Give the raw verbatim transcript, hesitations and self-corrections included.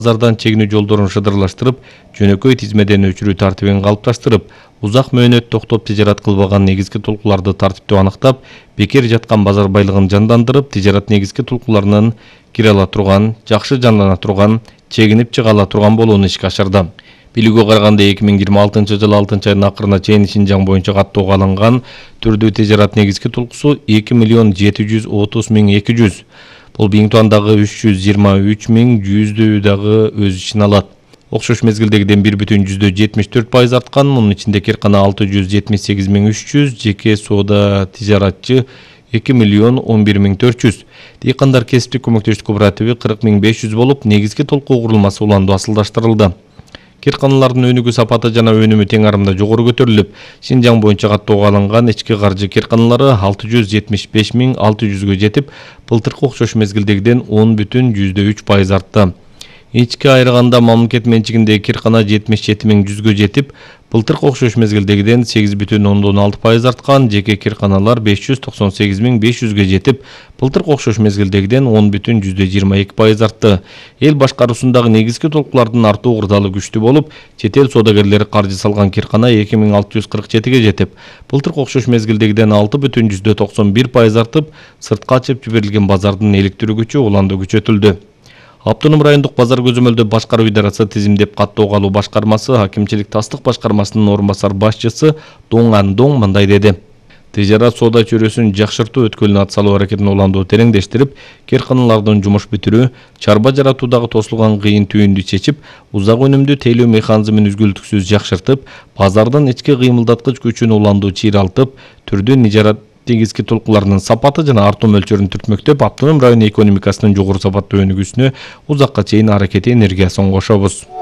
базардан чегинүү жолдорун шыдырлаштырып, жөнөкөй тизмеден өчүрүү тартибин калыпташтырып, узак мөөнөт токтоп тижарат кылбаган негизги толкуларды тартиптүү аныктап, бекер жаткан базар байлыгын жандандырып, тижарат негизги толкуларынын кире ала турган, жакшы жандана турган, чегинип чыга ала турган болууну ишке ашырды. Билүүгө караганда эки миң жыйырма алтынчы жылы алтынчы айдын акырына чейин Шинжаң боюнча каттоого алынган түрдүү тижарат негизги толкусу эки миллион жети жүз отуз миң эки жүз. Бул Биңтуандагы үч жүз жыйырма үч миң жүздүү дагы өз ичине алат. Окшош мезгилдегиден бир бүтүн жүздө жетимиш төрт пайыз арткан, мунун ичинде киркана алты жүз жетимиш сегиз миң үч жүз, жеке соода тижаратчы эки миллион он бир миң төрт жүз. Дыйкандар кесиптик көмөктөштүк кооперативи кырк миң беш жүз болуп, негизги толкуу курулмасы уланду асылдаштырылды. Кирканалардын өнүгүү сапаты жана өнүмү тең арымда жогору көтөрүлүп, Шинжаң боюнча каттоого алынган ички каржы кирканалары алты жүз жетимиш беш миң алты жүзгө жетип, былтыркы окшош мезгилдегиден он бүтүн жүздө үч пайыз артты. Ички айрыганда мамлекет менчигиндеги киркана жетимиш жети миң жүзгө жетип, былтыркы окшош мезгилдегиден сегиз бүтүн ондон алты пайыз арткан, жеке кирканалар беш жүз токсон сегиз миң беш жүзгө жетип, былтыркы окшош мезгилдегиден он бүтүн жүздө жыйырма эки пайыз артты. Эл башкаруусундагы негизги толкулардын артуу кырдаалы күчтүү болуп, чет эл соодагерлери каржы салган киркана эки миң алты жүз кырк жетиге жетип, былтыркы окшош мезгилдегиден алты бүтүн жүздө токсон бир пайыз артып, сыртка ачып жиберилген базардын иликтирүү күчү уланды күчөтүлдү. Автоном райондук базар көзөмөлдөө башкаруу идарасы тизимдеп каттоого алуу башкармасы Акимчилик тастык башкармасынын орун басар башчысы Доң Андоң мындай деди. Тижарат соода чөйрөсүн жакшыртуу өткөлүнө ат салуу аракетин уландуу тереңдештирип, кирканалардын жумуш бүтүрүү, чарба жаратуудагы тосулган кыйын түйүндү чечип, узак өнүмдүү тейлөө механизмин үзгүлтүксүз жакшыртып, базардын ички кыймылдаткыч күчүн уландуу чыйралтып, түрдүү тижарат негизги толкуларынын сапаты жана артуу мөлчөрүн түртмөктөп, автоном район экономикасынын жогору сапаттуу өнүгүүсүнө узакка чейин аракети энергиясын кошобуз.